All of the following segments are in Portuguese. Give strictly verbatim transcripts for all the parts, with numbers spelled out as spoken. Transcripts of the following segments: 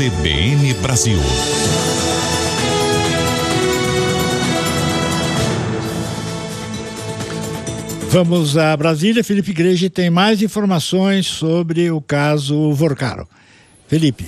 C B N Brasil. Vamos a Brasília. Felipe Igreja tem mais informações sobre o caso Vorcaro. Felipe.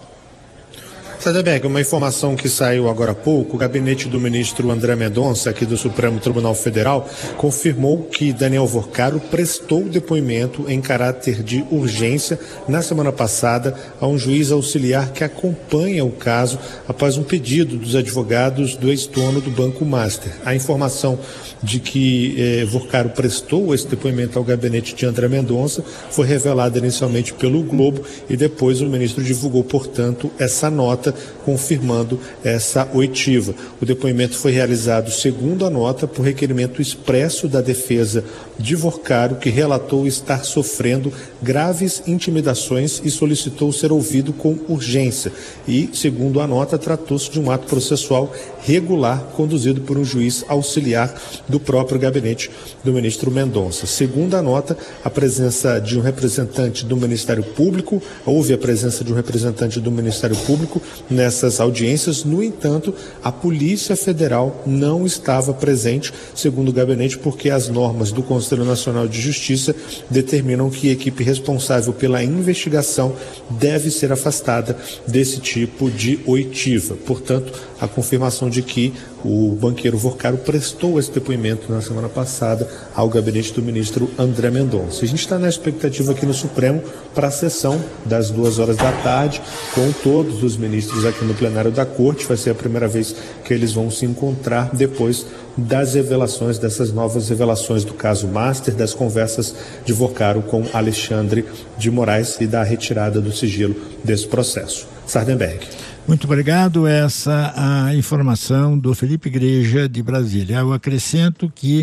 Sardenberg, uma informação que saiu agora há pouco: o gabinete do ministro André Mendonça, aqui do Supremo Tribunal Federal, confirmou que Daniel Vorcaro prestou depoimento em caráter de urgência na semana passada a um juiz auxiliar que acompanha o caso após um pedido dos advogados do ex-dono do Banco Master. A informação de que eh, Vorcaro prestou esse depoimento ao gabinete de André Mendonça foi revelada inicialmente pelo Globo e depois o ministro divulgou, portanto, essa nota confirmando essa oitiva. O depoimento foi realizado, segundo a nota, por requerimento expresso da defesa de Vorcaro, que relatou estar sofrendo graves intimidações e solicitou ser ouvido com urgência. E, segundo a nota, tratou-se de um ato processual regular conduzido por um juiz auxiliar do próprio gabinete do ministro Mendonça. Segundo a nota, a presença de um representante do Ministério Público, houve a presença de um representante do Ministério Público nessas audiências. No entanto, a Polícia Federal não estava presente, segundo o gabinete, porque as normas do Conselho Nacional de Justiça determinam que a equipe responsável pela investigação deve ser afastada desse tipo de oitiva. Portanto, a confirmação de que o banqueiro Vorcaro prestou esse depoimento na semana passada ao gabinete do ministro André Mendonça. A gente está na expectativa aqui no Supremo para a sessão das duas horas da tarde, com todos os ministros aqui no plenário da Corte. Vai ser a primeira vez que eles vão se encontrar depois das revelações, dessas novas revelações do caso Master, das conversas de Vorcaro com Alexandre de Moraes e da retirada do sigilo desse processo. Sardenberg. Muito obrigado. Essa a informação do Felipe Igreja de Brasília. Eu acrescento que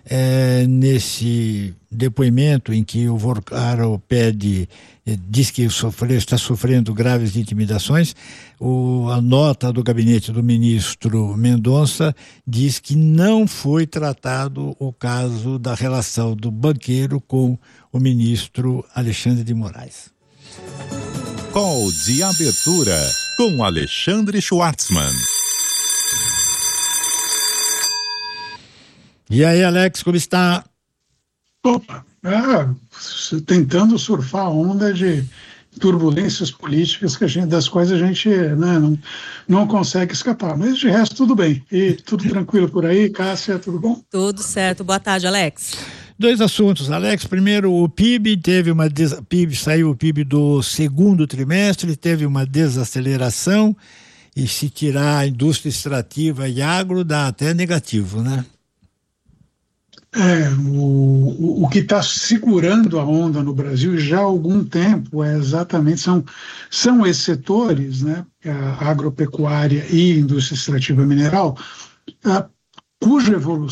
é, nesse depoimento em que o Vorcaro pede, diz que sofre, está sofrendo graves intimidações, o, a nota do gabinete do ministro Mendonça diz que não foi tratado o caso da relação do banqueiro com o ministro Alexandre de Moraes. Call de abertura com Alexandre Schwartzman. E aí, Alex, como está? Opa, é, tentando surfar a onda de turbulências políticas que a gente, das quais a gente né, não, não consegue escapar. Mas de resto, tudo bem. E tudo tranquilo por aí. Cássia, tudo bom? Tudo certo. Boa tarde, Alex. Dois assuntos, Alex. Primeiro, o P I B teve uma des... P I B saiu o P I B do segundo trimestre, teve uma desaceleração, e se tirar a indústria extrativa e agro dá até negativo, né? É, o, o, o que está segurando a onda no Brasil já há algum tempo é exatamente são, são esses setores, né, a agropecuária e indústria extrativa mineral, a, cuja evolução